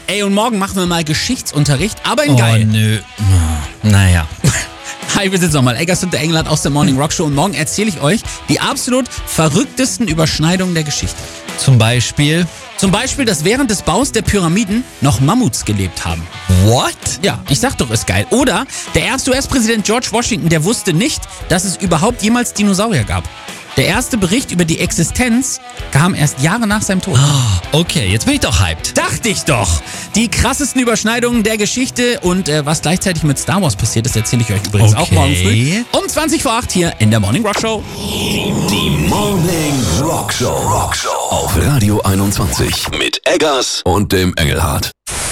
Ey, und morgen machen wir mal Geschichtsunterricht, aber in geil. Oh, nö. Naja. Hi, wir sind nochmal Eggers und der Engelhardt aus der Morning Rock Show und morgen erzähle ich euch die absolut verrücktesten Überschneidungen der Geschichte. Zum Beispiel, dass während des Baus der Pyramiden noch Mammuts gelebt haben. what? Ja, ich sag doch, ist geil. Oder der erste US-Präsident George Washington, der wusste nicht, dass es überhaupt jemals Dinosaurier gab. Der erste Bericht über die Existenz kam erst Jahre nach seinem Tod. Okay, jetzt bin ich doch hyped. Dachte ich doch. Die krassesten Überschneidungen der Geschichte und was gleichzeitig mit Star Wars passiert ist, erzähle ich euch übrigens auch morgen früh. Um 20 vor 8 hier in der Morning Rock Show. Die Morning Rock Show. Auf Radio 21 mit Eggers und dem Engelhardt.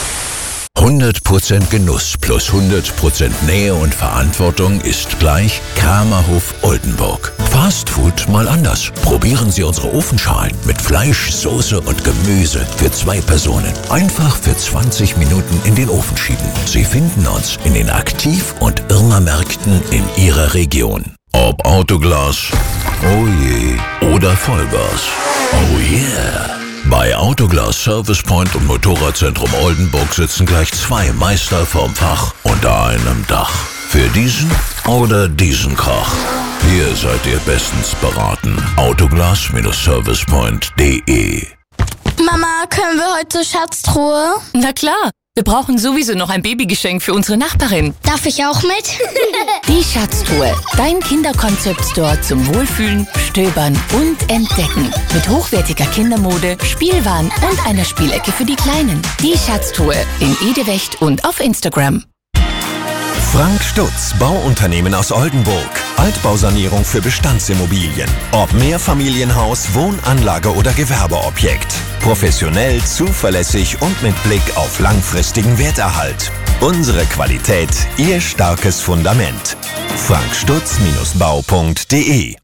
100% Genuss plus 100% Nähe und Verantwortung ist gleich Kramerhof Oldenburg. Fastfood mal anders. Probieren Sie unsere Ofenschalen mit Fleisch, Soße und Gemüse für 2 Personen. Einfach für 20 Minuten in den Ofen schieben. Sie finden uns in den Aktiv- und Irma-Märkten in Ihrer Region. Ob Autoglas, oh je, oder Vollgas, oh yeah. Bei Autoglas Service Point und Motorradzentrum Oldenburg sitzen gleich 2 Meister vom Fach unter einem Dach. Für diesen oder diesen Krach. Hier seid ihr bestens beraten. Autoglas-servicepoint.de. Mama, können wir heute zur Schatztruhe? Na klar, wir brauchen sowieso noch ein Babygeschenk für unsere Nachbarin. Darf ich auch mit? Die Schatztruhe, dein Kinderkonzept-Store zum Wohlfühlen, Stöbern und Entdecken. Mit hochwertiger Kindermode, Spielwaren und einer Spielecke für die Kleinen. Die Schatztruhe in Edewecht und auf Instagram. Frank Stutz, Bauunternehmen aus Oldenburg. Altbausanierung für Bestandsimmobilien. Ob Mehrfamilienhaus, Wohnanlage oder Gewerbeobjekt. Professionell, zuverlässig und mit Blick auf langfristigen Werterhalt. Unsere Qualität, Ihr starkes Fundament. frankstutz-bau.de.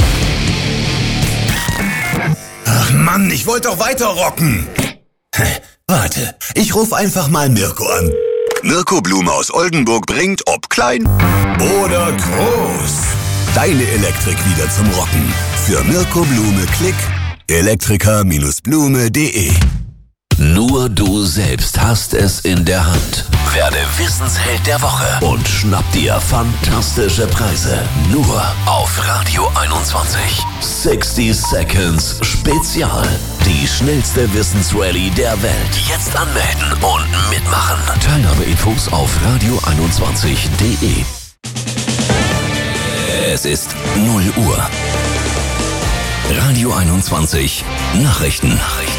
Ach Mann, ich wollte doch weiter rocken. Warte, ich rufe einfach mal Mirko an. Mirko Blume aus Oldenburg bringt, ob klein Oder groß. Deine Elektrik wieder zum Rocken. Für Mirko Blume klick elektriker-blume.de. Nur du selbst hast es in der Hand. Werde Wissensheld der Woche und schnapp dir fantastische Preise. Nur auf Radio 21. 60 Seconds Spezial. Die schnellste Wissensrallye der Welt. Jetzt anmelden und mitmachen. Teilnahmeinfos auf radio21.de. Es ist 0 Uhr. Radio 21 Nachrichten.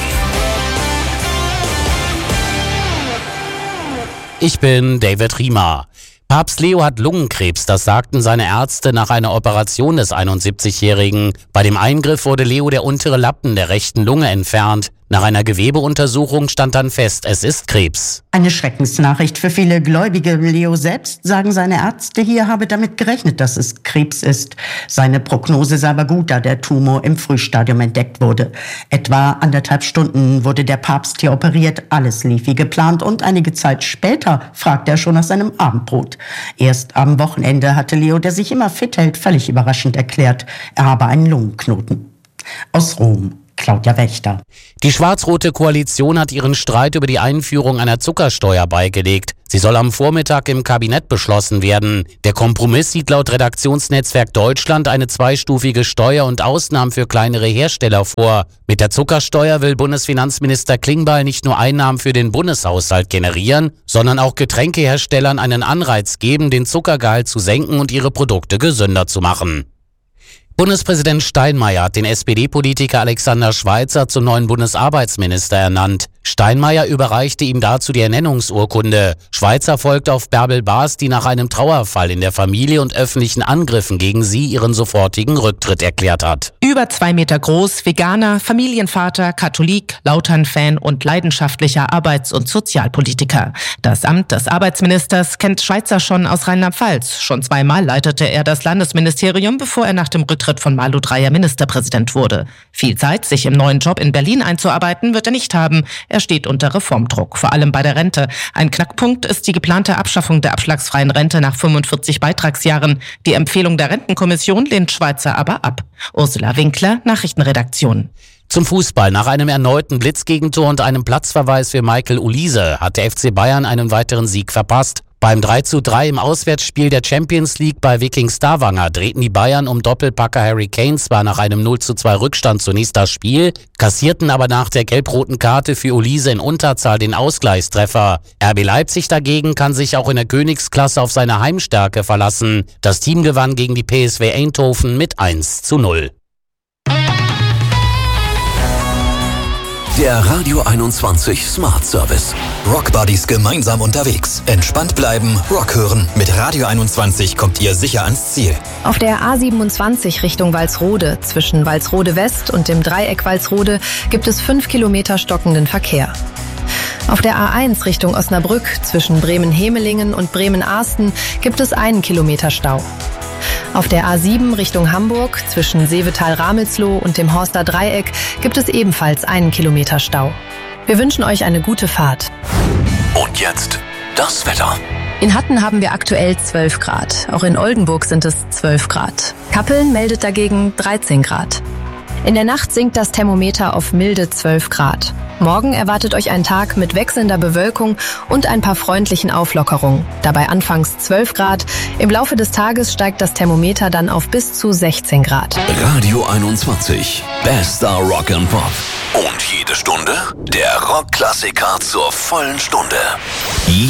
Ich bin David Riemer. Papst Leo hat Lungenkrebs, das sagten seine Ärzte nach einer Operation des 71-Jährigen. Bei dem Eingriff wurde Leo der untere Lappen der rechten Lunge entfernt. Nach einer Gewebeuntersuchung stand dann fest, es ist Krebs. Eine Schreckensnachricht für viele Gläubige. Leo selbst, sagen seine Ärzte hier, habe damit gerechnet, dass es Krebs ist. Seine Prognose sei aber gut, da der Tumor im Frühstadium entdeckt wurde. Etwa 1,5 Stunden wurde der Papst hier operiert. Alles lief wie geplant und einige Zeit später fragte er schon nach seinem Abendbrot. Erst am Wochenende hatte Leo, der sich immer fit hält, völlig überraschend erklärt, er habe einen Lungenknoten. Aus Rom. Claudia Wächter. Die schwarz-rote Koalition hat ihren Streit über die Einführung einer Zuckersteuer beigelegt. Sie soll am Vormittag im Kabinett beschlossen werden. Der Kompromiss sieht laut Redaktionsnetzwerk Deutschland eine zweistufige Steuer und Ausnahmen für kleinere Hersteller vor. Mit der Zuckersteuer will Bundesfinanzminister Klingbeil nicht nur Einnahmen für den Bundeshaushalt generieren, sondern auch Getränkeherstellern einen Anreiz geben, den Zuckergehalt zu senken und ihre Produkte gesünder zu machen. Bundespräsident Steinmeier hat den SPD-Politiker Alexander Schweitzer zum neuen Bundesarbeitsminister ernannt. Steinmeier überreichte ihm dazu die Ernennungsurkunde. Schweitzer folgte auf Bärbel Baas, die nach einem Trauerfall in der Familie und öffentlichen Angriffen gegen sie ihren sofortigen Rücktritt erklärt hat. Über 2 Meter groß, Veganer, Familienvater, Katholik, Lautern-Fan und leidenschaftlicher Arbeits- und Sozialpolitiker. Das Amt des Arbeitsministers kennt Schweitzer schon aus Rheinland-Pfalz. Schon 2-mal leitete er das Landesministerium, bevor er nach dem Rücktritt von Malu Dreyer Ministerpräsident wurde. Viel Zeit, sich im neuen Job in Berlin einzuarbeiten, wird er nicht haben. Er steht unter Reformdruck, vor allem bei der Rente. Ein Knackpunkt ist die geplante Abschaffung der abschlagsfreien Rente nach 45 Beitragsjahren. Die Empfehlung der Rentenkommission lehnt Schweitzer aber ab. Ursula Winkler, Nachrichtenredaktion. Zum Fußball. Nach einem erneuten Blitzgegentor und einem Platzverweis für Michael Olise hat der FC Bayern einen weiteren Sieg verpasst. Beim 3:3 im Auswärtsspiel der Champions League bei Viking Stavanger drehten die Bayern um Doppelpacker Harry Kane zwar nach einem 0:2 Rückstand zunächst das Spiel, kassierten aber nach der gelb-roten Karte für Olise in Unterzahl den Ausgleichstreffer. RB Leipzig dagegen kann sich auch in der Königsklasse auf seine Heimstärke verlassen. Das Team gewann gegen die PSV Eindhoven mit 1:0. Der Radio 21 Smart Service. Rock Buddies gemeinsam unterwegs. Entspannt bleiben, Rock hören. Mit Radio 21 kommt ihr sicher ans Ziel. Auf der A27 Richtung Walsrode, zwischen Walsrode West und dem Dreieck Walsrode, gibt es 5 Kilometer stockenden Verkehr. Auf der A1 Richtung Osnabrück, zwischen Bremen-Hemelingen und Bremen-Arsten, gibt es 1 Kilometer Stau. Auf der A7 Richtung Hamburg, zwischen Seevetal-Ramelsloh und dem Horster Dreieck, gibt es ebenfalls 1 Kilometer Stau. Wir wünschen euch eine gute Fahrt. Und jetzt das Wetter. In Hatten haben wir aktuell 12 Grad. Auch in Oldenburg sind es 12 Grad. Kappeln meldet dagegen 13 Grad. In der Nacht sinkt das Thermometer auf milde 12 Grad. Morgen erwartet euch ein Tag mit wechselnder Bewölkung und ein paar freundlichen Auflockerungen. Dabei anfangs 12 Grad. Im Laufe des Tages steigt das Thermometer dann auf bis zu 16 Grad. Radio 21. Bester Rock and Pop. Und jede Stunde der Rockklassiker zur vollen Stunde.